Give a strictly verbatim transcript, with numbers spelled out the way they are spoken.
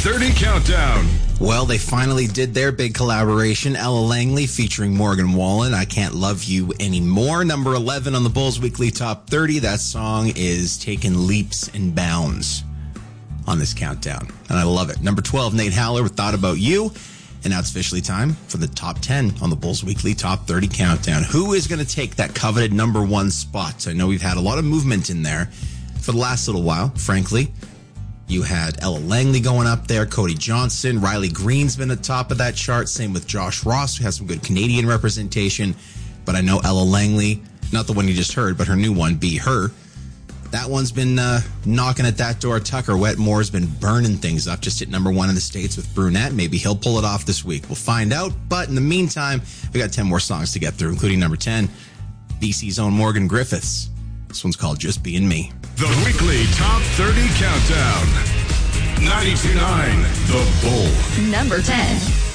thirty Countdown. Well, they finally did their big collaboration. Ella Langley featuring Morgan Wallen. I Can't Love You Anymore. Number eleven on the Bulls Weekly Top thirty. That song is taking leaps and bounds on this countdown, and I love it. Number twelve, Nate Haller with Thought About You. And now it's officially time for the top ten on the Bulls Weekly Top thirty Countdown. Who is going to take that coveted number one spot? I know we've had a lot of movement in there for the last little while, frankly. You had Ella Langley going up there, Cody Johnson, Riley Green's been at the top of that chart. Same with Josh Ross, who has some good Canadian representation. But I know Ella Langley, not the one you just heard, but her new one, Be Her. That one's been uh, knocking at that door. Tucker Wetmore's been burning things up, just hit number one in the States with Brunette. Maybe he'll pull it off this week. We'll find out. But in the meantime, we got ten more songs to get through, including number ten, B C's own Morgan Griffiths. This one's called Just Being Me. The Weekly Top thirty Countdown. ninety-two point nine The Bull. Number ten.